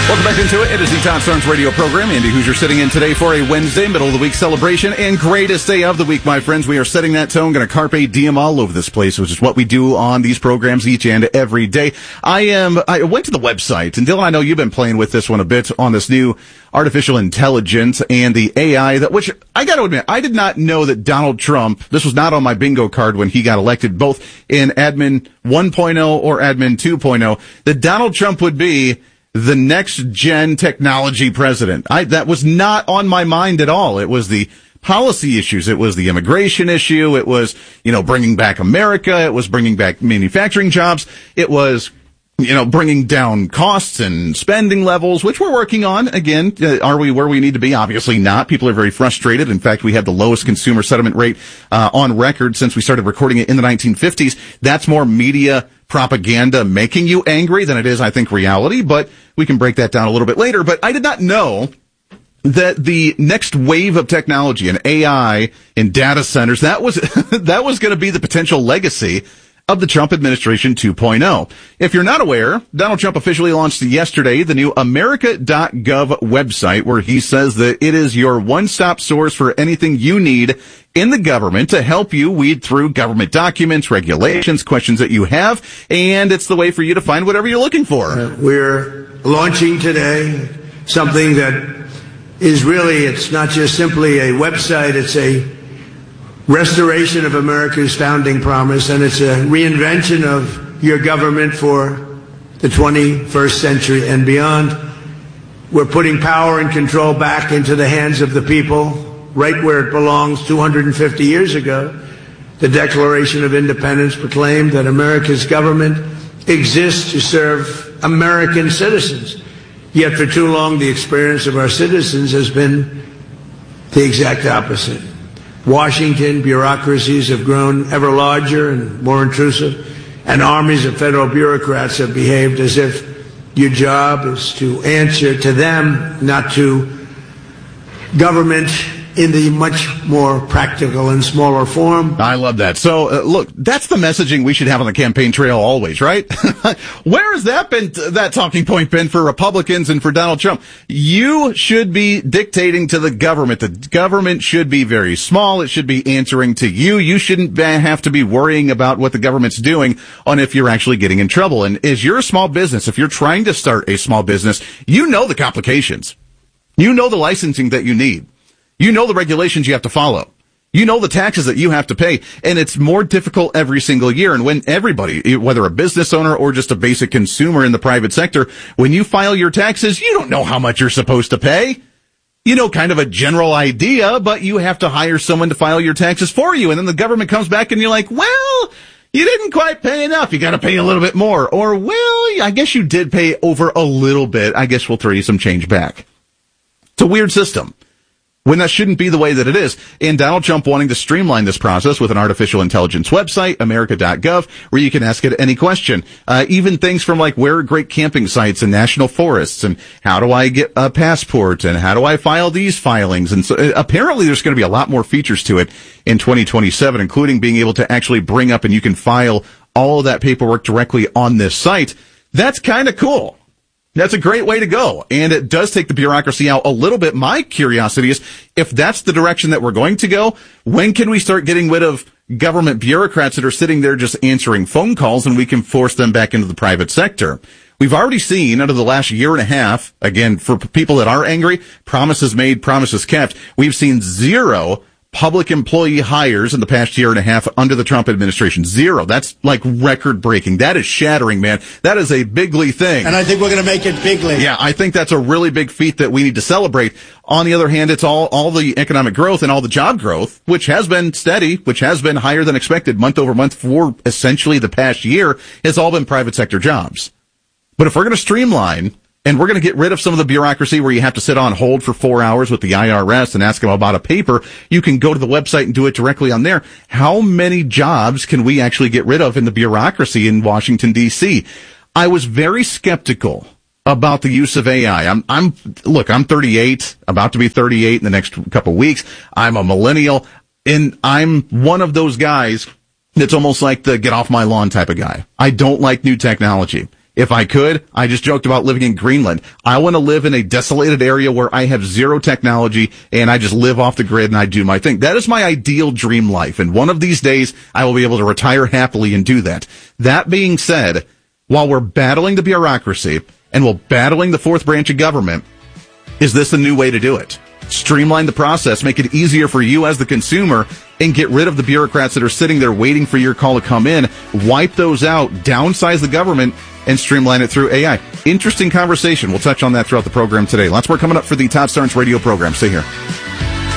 Welcome back into it. It is the Todd Starnes radio program. Andy Hoosier sitting in today for a Wednesday, middle of the week celebration and greatest day of the week, my friends. We are setting that tone, going to carpe diem all over this place, which is what we do on these programs each and every day. I went to the website, and Dylan, I know you've been playing with this one a bit on this new artificial intelligence and the AI, which I got to admit, I did not know that Donald Trump, this was not on my bingo card when he got elected, both in Admin 1.0 or Admin 2.0, that Donald Trump would be the next gen technology president. That was not on my mind at all. It was the policy issues. It was the immigration issue. It was, bringing back America. It was bringing back manufacturing jobs. It was, bringing down costs and spending levels, which we're working on. Again, are we where we need to be? Obviously not. People are very frustrated. In fact, we have the lowest consumer settlement rate on record since we started recording it in the 1950s. That's more media propaganda making you angry than it is, I think, reality. But we can break that down a little bit later. But I did not know that the next wave of technology and AI in data centers, that was going to be the potential legacy of the Trump administration 2.0. If you're not aware, Donald Trump officially launched yesterday the new America.gov website, where he says that it is your one-stop source for anything you need in the government to help you weed through government documents, regulations, questions that you have, and it's the way for you to find whatever you're looking for. We're launching today something that is really, it's not just simply a website, it's a restoration of America's founding promise, and it's a reinvention of your government for the 21st century and beyond. We're putting power and control back into the hands of the people, right where it belongs. 250 years ago, the Declaration of Independence proclaimed that America's government exists to serve American citizens. Yet for too long, the experience of our citizens has been the exact opposite. Washington bureaucracies have grown ever larger and more intrusive, and armies of federal bureaucrats have behaved as if your job is to answer to them, not to government in the much more practical and smaller form. I love that. So, look, that's the messaging we should have on the campaign trail always, right? Where has that talking point been for Republicans and for Donald Trump? You should be dictating to the government. The government should be very small. It should be answering to you. You shouldn't have to be worrying about what the government's doing on if you're actually getting in trouble. And as you're a small business, if you're trying to start a small business, you know the complications. You know the licensing that you need. You know the regulations you have to follow. You know the taxes that you have to pay, and it's more difficult every single year. And when everybody, whether a business owner or just a basic consumer in the private sector, when you file your taxes, you don't know how much you're supposed to pay. You know kind of a general idea, but you have to hire someone to file your taxes for you. And then the government comes back and you're like, well, you didn't quite pay enough. You got to pay a little bit more. Or, well, I guess you did pay over a little bit. I guess we'll throw you some change back. It's a weird system, when that shouldn't be the way that it is. And Donald Trump wanting to streamline this process with an artificial intelligence website, America.gov, where you can ask it any question. Even things from like, where are great camping sites and national forests, and how do I get a passport, and how do I file these filings? And so apparently there's going to be a lot more features to it in 2027, including being able to actually bring up and you can file all of that paperwork directly on this site. That's kind of cool. That's a great way to go, and it does take the bureaucracy out a little bit. My curiosity is, if that's the direction that we're going to go, when can we start getting rid of government bureaucrats that are sitting there just answering phone calls, and we can force them back into the private sector? We've already seen, out of the last year and a half, again, for people that are angry, promises made, promises kept, we've seen zero public employee hires in the past year and a half under the Trump administration. Zero. That's like record breaking. That is shattering, man. That is a bigly thing. And I think we're going to make it bigly. Yeah, I think that's a really big feat that we need to celebrate. On the other hand, it's all the economic growth and all the job growth, which has been steady, which has been higher than expected month over month for essentially the past year, has all been private sector jobs. But if we're going to streamline, and we're going to get rid of some of the bureaucracy where you have to sit on hold for 4 hours with the IRS and ask them about a paper, you can go to the website and do it directly on there. How many jobs can we actually get rid of in the bureaucracy in Washington, D.C.? I was very skeptical about the use of AI. I'm 38, about to be 38 in the next couple of weeks. I'm a millennial, and I'm one of those guys that's almost like the get off my lawn type of guy. I don't like new technology. If I could, I just joked about living in Greenland. I want to live in a desolated area where I have zero technology and I just live off the grid and I do my thing. That is my ideal dream life. And one of these days, I will be able to retire happily and do that. That being said, while we're battling the bureaucracy and we're battling the fourth branch of government, is this a new way to do it? Streamline the process, make it easier for you as the consumer, and get rid of the bureaucrats that are sitting there waiting for your call to come in. Wipe those out, downsize the government, and streamline it through AI. Interesting conversation. We'll touch on that throughout the program today. Lots more coming up for the Todd Starnes radio program. Stay here.